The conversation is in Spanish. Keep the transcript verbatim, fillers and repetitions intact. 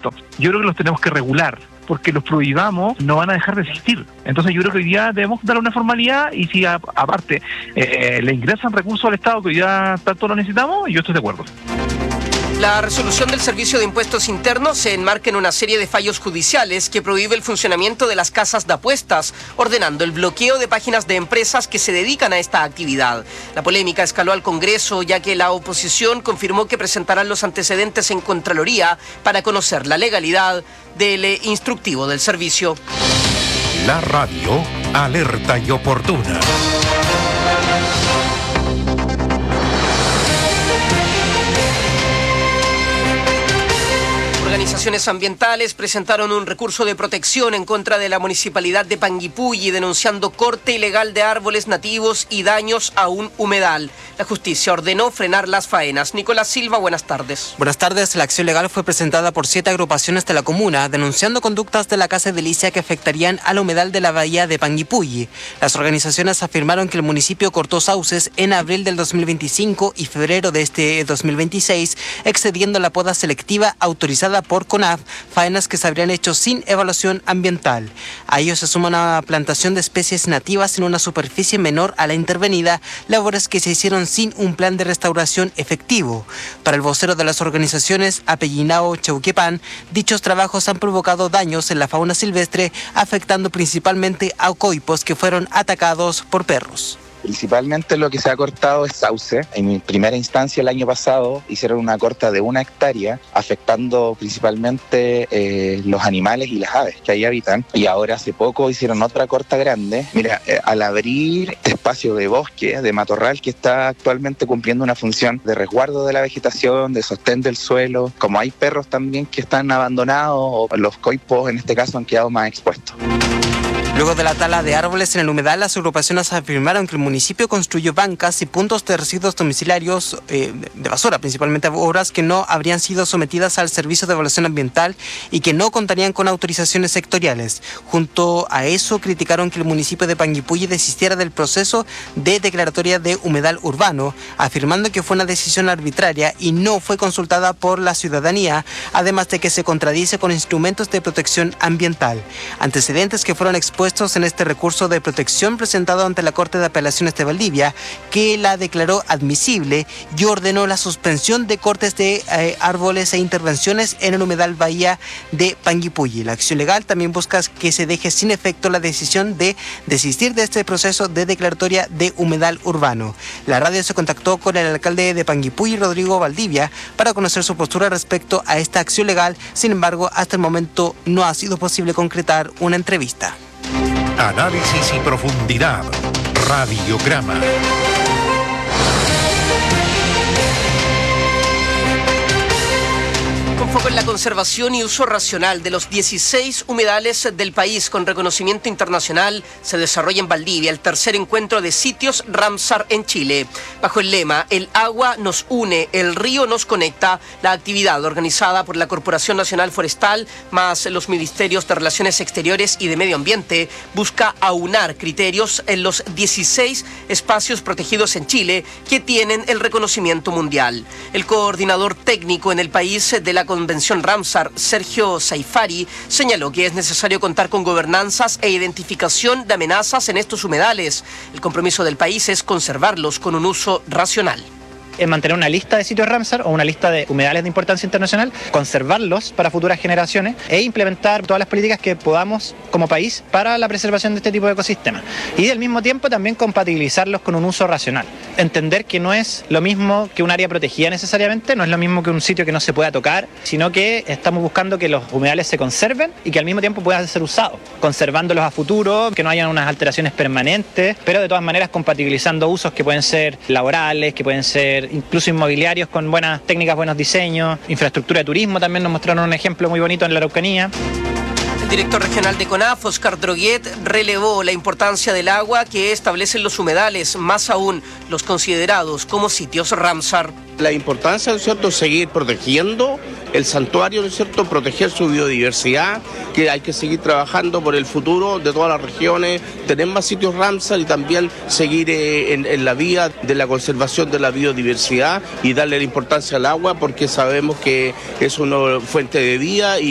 cierto? Yo creo que los tenemos que regular, porque los prohibamos, no van a dejar de existir. Entonces yo creo que hoy día debemos darle una formalidad y si a, aparte eh, le ingresan recursos al Estado que hoy día tanto lo necesitamos, yo estoy de acuerdo. La resolución del Servicio de Impuestos Internos se enmarca en una serie de fallos judiciales que prohíbe el funcionamiento de las casas de apuestas, ordenando el bloqueo de páginas de empresas que se dedican a esta actividad. La polémica escaló al Congreso, ya que la oposición confirmó que presentarán los antecedentes en Contraloría para conocer la legalidad del instructivo del servicio. La radio, alerta y oportuna. Organizaciones ambientales presentaron un recurso de protección en contra de la municipalidad de Panguipulli, denunciando corte ilegal de árboles nativos y daños a un humedal. La justicia ordenó frenar las faenas. Nicolás Silva, buenas tardes. Buenas tardes. La acción legal fue presentada por siete agrupaciones de la comuna, denunciando conductas de la Casa Edilicia que afectarían al humedal de la bahía de Panguipulli. Las organizaciones afirmaron que el municipio cortó sauces en abril del dos mil veinticinco y febrero de este dos mil veintiséis, excediendo la poda selectiva autorizada por CONAF, faenas que se habrían hecho sin evaluación ambiental. A ello se suma una plantación de especies nativas en una superficie menor a la intervenida, labores que se hicieron sin un plan de restauración efectivo. Para el vocero de las organizaciones, Apellinao Chauquepán, dichos trabajos han provocado daños en la fauna silvestre, afectando principalmente a coipos que fueron atacados por perros. Principalmente lo que se ha cortado es sauce. En primera instancia el año pasado hicieron una corta de una hectárea, afectando principalmente eh, los animales y las aves que ahí habitan. Y ahora hace poco hicieron otra corta grande. Mira, eh, al abrir este espacio de bosque, de matorral que está actualmente cumpliendo una función de resguardo de la vegetación, de sostén del suelo, como hay perros también que están abandonados, o los coipos en este caso han quedado más expuestos. Luego de la tala de árboles en el humedal, las agrupaciones afirmaron que el municipio construyó bancas y puntos de residuos domiciliarios eh, de basura, principalmente obras que no habrían sido sometidas al Servicio de Evaluación Ambiental y que no contarían con autorizaciones sectoriales. Junto a eso, criticaron que el municipio de Panguipulli desistiera del proceso de declaratoria de humedal urbano, afirmando que fue una decisión arbitraria y no fue consultada por la ciudadanía, además de que se contradice con instrumentos de protección ambiental. Antecedentes que fueron expuestos en este recurso de protección presentado ante la Corte de Apelaciones de Valdivia, que la declaró admisible y ordenó la suspensión de cortes de eh, árboles e intervenciones en el humedal bahía de Panguipulli. La acción legal también busca que se deje sin efecto la decisión de desistir de este proceso de declaratoria de humedal urbano. La radio se contactó con el alcalde de Panguipulli, Rodrigo Valdivia, para conocer su postura respecto a esta acción legal. Sin embargo, hasta el momento no ha sido posible concretar una entrevista. Análisis y profundidad. Radiograma. Con foco en la conservación y uso racional de los dieciséis humedales del país con reconocimiento internacional, se desarrolla en Valdivia el tercer encuentro de sitios Ramsar en Chile. Bajo el lema "El agua nos une, el río nos conecta", la actividad organizada por la Corporación Nacional Forestal más los Ministerios de Relaciones Exteriores y de Medio Ambiente busca aunar criterios en los dieciséis espacios protegidos en Chile que tienen el reconocimiento mundial. El coordinador técnico en el país de la Convención Ramsar, Sergio Saifari, señaló que es necesario contar con gobernanzas e identificación de amenazas en estos humedales. El compromiso del país es conservarlos con un uso racional. Es mantener una lista de sitios Ramsar o una lista de humedales de importancia internacional, conservarlos para futuras generaciones e implementar todas las políticas que podamos como país para la preservación de este tipo de ecosistemas. Y al mismo tiempo también compatibilizarlos con un uso racional. Entender que no es lo mismo que un área protegida necesariamente, no es lo mismo que un sitio que no se pueda tocar, sino que estamos buscando que los humedales se conserven y que al mismo tiempo puedan ser usados, conservándolos a futuro, que no hayan unas alteraciones permanentes, pero de todas maneras compatibilizando usos que pueden ser laborales, que pueden ser incluso inmobiliarios con buenas técnicas, buenos diseños, infraestructura de turismo. También nos mostraron un ejemplo muy bonito en la Araucanía. El director regional de CONAF, Oscar Droguet, relevó la importancia del agua que establecen los humedales, más aún los considerados como sitios Ramsar. La importancia, ¿no es cierto?, seguir protegiendo el santuario, ¿no es cierto?, proteger su biodiversidad, que hay que seguir trabajando por el futuro de todas las regiones, tener más sitios Ramsar y también seguir eh, en, en la vía de la conservación de la biodiversidad y darle la importancia al agua porque sabemos que es una fuente de vida. Y